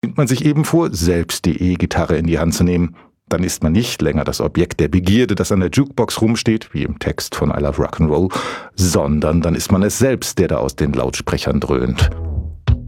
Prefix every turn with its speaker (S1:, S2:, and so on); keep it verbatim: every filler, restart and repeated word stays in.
S1: nimmt man sich eben vor, selbst die E-Gitarre in die Hand zu nehmen. Dann ist man nicht länger das Objekt der Begierde, das an der Jukebox rumsteht, wie im Text von I Love Rock'n'Roll, sondern dann ist man es selbst, der da aus den Lautsprechern dröhnt.